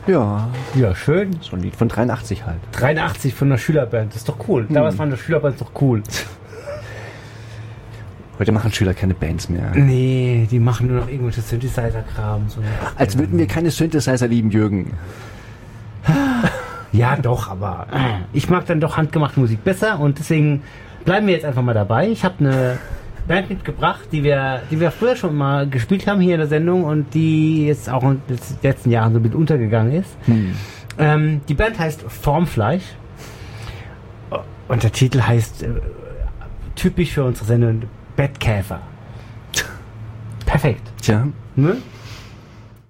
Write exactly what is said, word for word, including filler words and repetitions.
Ja. Ja, schön. So ein Lied von dreiundachtzig halt. dreiundachtzig von der Schülerband, das ist doch cool. Hm. Damals waren die Schülerbands doch cool. Heute machen Schüler keine Bands mehr. Nee, die machen nur noch irgendwelche Synthesizer-Kram. So Als würden wir keine Synthesizer lieben, Jürgen. Ja, doch, aber ich mag dann doch handgemachte Musik besser und deswegen bleiben wir jetzt einfach mal dabei. Ich habe eine Band mitgebracht, die wir, die wir früher schon mal gespielt haben hier in der Sendung und die jetzt auch in den letzten Jahren so ein bisschen untergegangen ist. Hm. Ähm, die Band heißt Formfleisch und der Titel heißt äh, typisch für unsere Sendung Bettkäfer. Perfekt. Tja. Ne?